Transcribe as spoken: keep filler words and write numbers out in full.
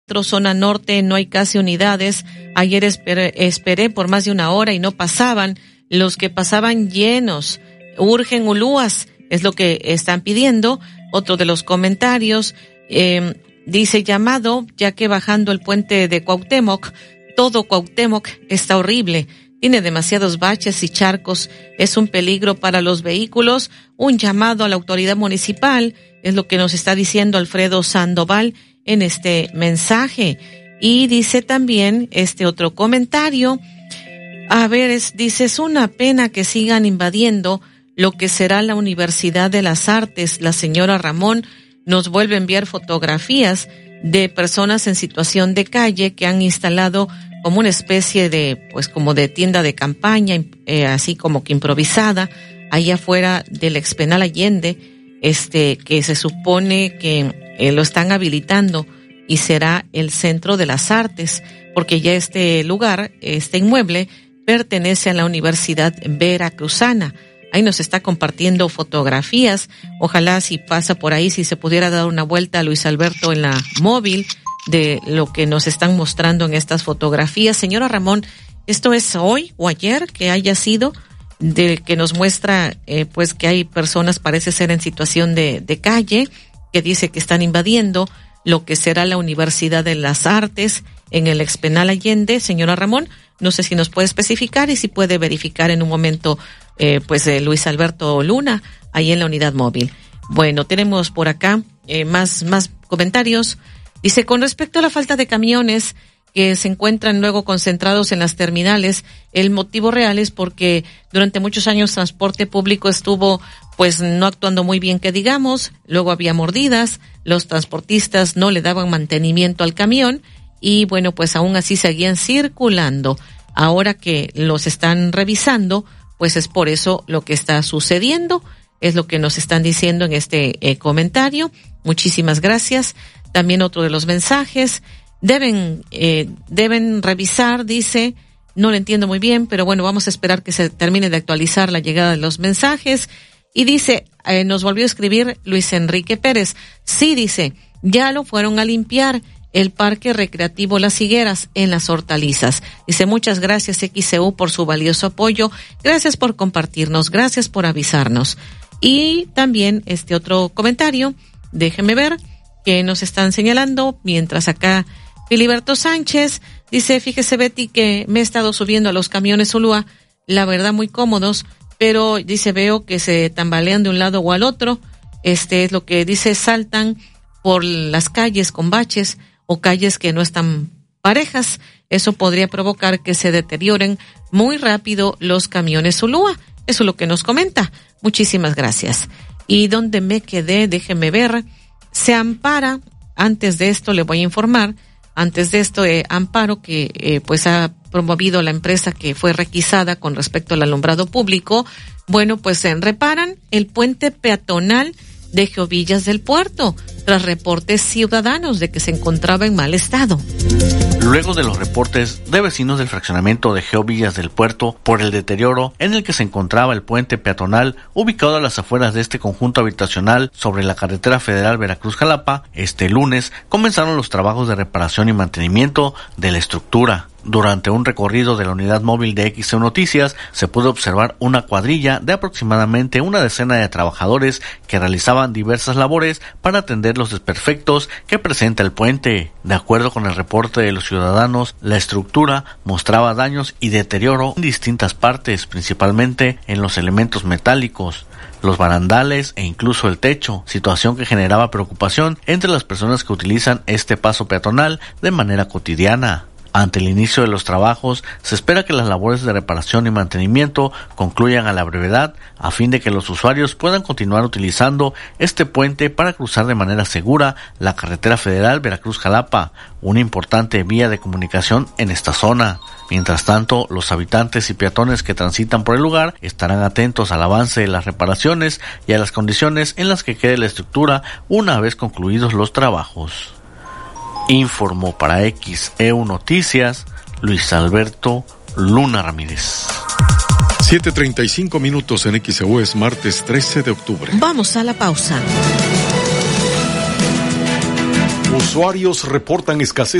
Metro, zona norte, no hay casi unidades. Ayer esperé, esperé por más de una hora y no pasaban. Los que pasaban llenos. Urgen ulúas, es lo que están pidiendo. Otro de los comentarios, eh, dice llamado, ya que bajando el puente de Cuauhtémoc, todo Cuauhtémoc está horrible. Tiene demasiados baches y charcos, es un peligro para los vehículos. Un llamado a la autoridad municipal, es lo que nos está diciendo Alfredo Sandoval en este mensaje. Y dice también este otro comentario, a ver, es, dice, es una pena que sigan invadiendo lo que será la Universidad de las Artes. La señora Ramón nos vuelve a enviar fotografías de personas en situación de calle que han instalado como una especie de, pues como de tienda de campaña, eh, así como que improvisada, ahí afuera del Expenal Allende, este, que se supone que eh, lo están habilitando y será el Centro de las Artes, porque ya este lugar, este inmueble, pertenece a la Universidad Veracruzana. Ahí nos está compartiendo fotografías. Ojalá si pasa por ahí, si se pudiera dar una vuelta a Luis Alberto en la móvil, de lo que nos están mostrando en estas fotografías. Señora Ramón, ¿esto es hoy o ayer que haya sido de que nos muestra eh, pues que hay personas, parece ser en situación de, de calle, que dice que están invadiendo lo que será la Universidad de las Artes en el Expenal Allende? Señora Ramón, no sé si nos puede especificar y si puede verificar en un momento eh, pues eh, Luis Alberto Luna ahí en la unidad móvil. Bueno, tenemos por acá eh, más más comentarios. Dice, con respecto a la falta de camiones que se encuentran luego concentrados en las terminales, el motivo real es porque durante muchos años transporte público estuvo pues no actuando muy bien, que digamos, luego había mordidas, los transportistas no le daban mantenimiento al camión y bueno, pues aún así seguían circulando. Ahora que los están revisando, pues es por eso lo que está sucediendo, es lo que nos están diciendo en este eh, comentario. Muchísimas gracias. También otro de los mensajes, deben eh, deben revisar, dice, no lo entiendo muy bien, pero bueno, vamos a esperar que se termine de actualizar la llegada de los mensajes. Y dice, eh, nos volvió a escribir Luis Enrique Pérez, sí, dice, ya lo fueron a limpiar el Parque Recreativo Las Higueras en Las Hortalizas. Dice, muchas gracias X C U por su valioso apoyo, gracias por compartirnos, gracias por avisarnos. Y también este otro comentario, déjeme ver, que nos están señalando, mientras acá Filiberto Sánchez dice, fíjese Betty que me he estado subiendo a los camiones Ulúa, la verdad muy cómodos, pero dice veo que se tambalean de un lado o al otro, este es lo que dice, saltan por las calles con baches o calles que no están parejas, eso podría provocar que se deterioren muy rápido los camiones Ulúa, eso es lo que nos comenta, muchísimas gracias. Y donde me quedé, déjeme ver, se ampara, antes de esto le voy a informar, antes de esto eh, amparo que eh, pues ha promovido la empresa que fue requisada con respecto al alumbrado público, bueno pues se reparan el puente peatonal de Geovillas del Puerto, tras reportes ciudadanos de que se encontraba en mal estado. Luego de los reportes de vecinos del fraccionamiento de Geovillas del Puerto por el deterioro en el que se encontraba el puente peatonal ubicado a las afueras de este conjunto habitacional sobre la carretera federal Veracruz-Jalapa, este lunes comenzaron los trabajos de reparación y mantenimiento de la estructura. Durante un recorrido de la unidad móvil de X C U Noticias se pudo observar una cuadrilla de aproximadamente una decena de trabajadores que realizaban diversas labores para atender los desperfectos que presenta el puente. De acuerdo con el reporte de los ciudadanos, la estructura mostraba daños y deterioro en distintas partes, principalmente en los elementos metálicos, los barandales e incluso el techo, situación que generaba preocupación entre las personas que utilizan este paso peatonal de manera cotidiana. Ante el inicio de los trabajos, se espera que las labores de reparación y mantenimiento concluyan a la brevedad, a fin de que los usuarios puedan continuar utilizando este puente para cruzar de manera segura la carretera federal Veracruz-Jalapa, una importante vía de comunicación en esta zona. Mientras tanto, los habitantes y peatones que transitan por el lugar estarán atentos al avance de las reparaciones y a las condiciones en las que quede la estructura una vez concluidos los trabajos. Informó para X E U Noticias Luis Alberto Luna Ramírez. siete treinta y cinco minutos en X E U, es martes trece de octubre. Vamos a la pausa. Usuarios reportan escasez